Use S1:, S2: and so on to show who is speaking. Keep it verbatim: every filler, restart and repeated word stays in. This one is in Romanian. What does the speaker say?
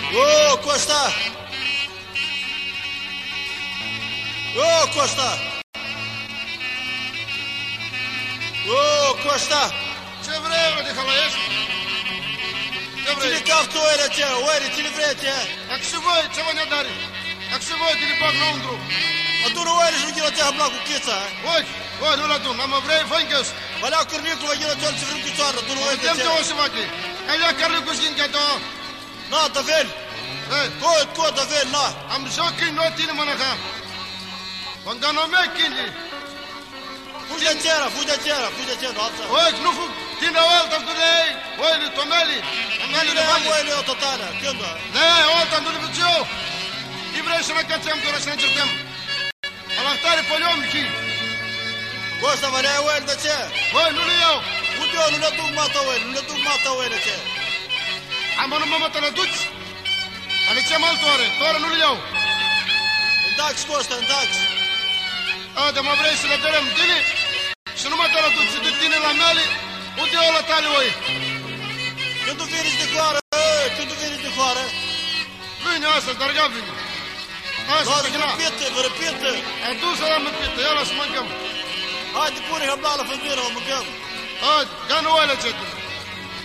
S1: Ô, Costa! Ô, Costa! Ô, Costa!
S2: Ce vrei, mă, de halaiești? Ce vrei?
S1: Cine caftă oile ce? Oile, cine vrei ce?
S2: Dacă și voi, ce vă ne dari? Dacă și voi, te-l bag înăuntru.
S1: Adună oile și nu ghilă te-a bla cu chița, eh?
S2: Oi, oi, nu-l adun, am vrei, fă închis.
S1: Valea cârnicul, vă ghilă te-o să vrem chițoară, adună oile
S2: Vedem
S1: ce?
S2: te o să facă. Ai lea carnicul și încă două.
S1: Na, da vel!
S2: Ei,
S1: Cod, cod, da vel, na!
S2: am joc în noi tine, mă, năca. Când nu mea chindi.
S1: Fugi de cera, fugi de cera, fugi de cera, noaptea.
S2: Oi, nu fug, tine o altă cu ei. Oile, tomeli. Tomeli
S1: Cine
S2: de
S1: am
S2: bani.
S1: oile eu totale, când?
S2: Ne, o altă, nu le văd eu. Și vrei să ne cățăm, doar să ne încercăm. Alahtare, poliom, chi.
S1: Costa, valea oile de ce?
S2: Oi, nu le iau.
S1: Unde eu, nu le duc mata oile, nu le duc mata oile ce?
S2: Am nu mă te le duci? Ale ce altă ore? Toare nu le iau.
S1: În dax, Costa, în dax.
S2: A, de mă vrei să le dărăm tine? Și nu mă te le duci de tine la mele? Unde iau la tale, oi?
S1: Când tu veniți de coară, ei, când tu veniți de coară?
S2: Vine asta, darga vine. Asta,
S1: Lasă,
S2: pe
S1: vă
S2: gina.
S1: răpită, vă răpită.
S2: Adus la măpită, ia la să mâncăm.
S1: Haide, pune hăbla la fântână, o mâncăm.
S2: Haide, ia nu oile ce tu.